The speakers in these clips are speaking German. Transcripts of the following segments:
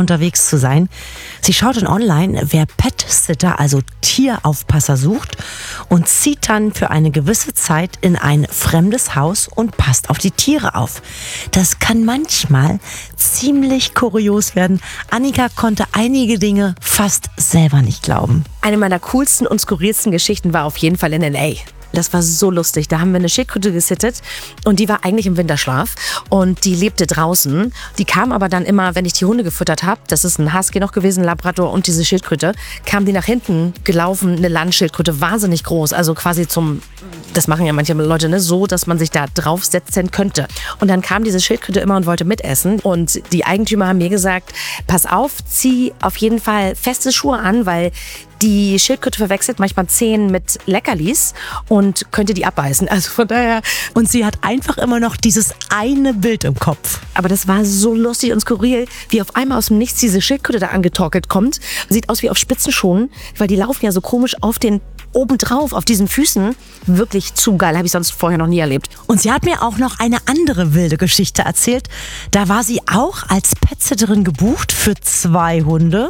unterwegs zu sein. Sie schaut dann online, wer Pet-Sitter, also Tieraufpasser sucht und zieht dann für eine gewisse Zeit in ein fremdes Haus und passt auf die Tiere auf. Das kann manchmal ziemlich kurios werden. Annika konnte einige Dinge fast selber nicht glauben. Eine meiner coolsten und skurrilsten Geschichten war auf jeden Fall in L.A. Das war so lustig. Da haben wir eine Schildkröte gesittet und die war eigentlich im Winterschlaf und die lebte draußen. Die kam aber dann immer, wenn ich die Hunde gefüttert habe, das ist ein Husky noch gewesen, Labrador und diese Schildkröte, kam die nach hinten gelaufen, eine Landschildkröte, wahnsinnig groß, also quasi das machen ja manche Leute, ne, so, dass man sich da draufsetzen könnte. Und dann kam diese Schildkröte immer und wollte mitessen und die Eigentümer haben mir gesagt, pass auf, zieh auf jeden Fall feste Schuhe an, weil die Schildkröte verwechselt manchmal Zehen mit Leckerlis und könnte die abbeißen. Also von daher. Und sie hat einfach immer noch dieses eine Bild im Kopf. Aber das war so lustig und skurril, wie auf einmal aus dem Nichts diese Schildkröte da angetorkelt kommt. Sieht aus wie auf Spitzenschuhen, weil die laufen ja so komisch obendrauf, auf diesen Füßen. Wirklich zu geil, habe ich sonst vorher noch nie erlebt. Und sie hat mir auch noch eine andere wilde Geschichte erzählt. Da war sie auch als Petsitterin gebucht für 2 Hunde.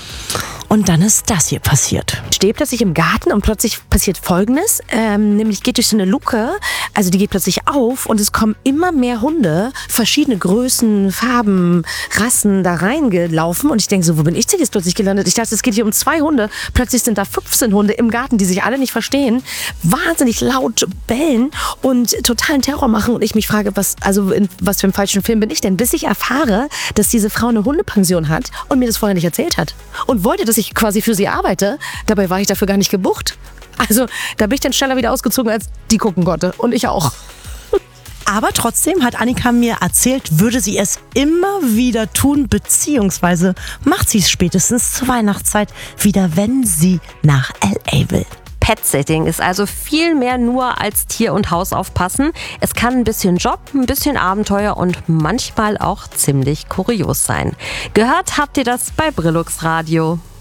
Und dann ist das hier passiert. Steht plötzlich im Garten und plötzlich passiert Folgendes. Nämlich geht durch so eine Luke, also die geht plötzlich auf und es kommen immer mehr Hunde, verschiedene Größen, Farben, Rassen da reingelaufen. Und ich denke so, wo bin ich denn jetzt plötzlich gelandet? Ich dachte, es geht hier um 2 Hunde. Plötzlich sind da 15 Hunde im Garten, die sich alle nicht verstehen, wahnsinnig laut bellen und totalen Terror machen. Und ich mich frage, was für einen falschen Film bin ich denn? Bis ich erfahre, dass diese Frau eine Hundepension hat und mir das vorher nicht erzählt hat. Und wollte, dass ich quasi für sie arbeite. Dabei war ich dafür gar nicht gebucht. Also da bin ich dann schneller wieder ausgezogen, als die gucken konnte. Und ich auch. Aber trotzdem hat Annika mir erzählt, würde sie es immer wieder tun, beziehungsweise macht sie es spätestens zur Weihnachtszeit wieder, wenn sie nach L.A. will. Pet-Sitting ist also viel mehr nur als Tier- und Haus aufpassen. Es kann ein bisschen Job, ein bisschen Abenteuer und manchmal auch ziemlich kurios sein. Gehört habt ihr das bei Brillux Radio.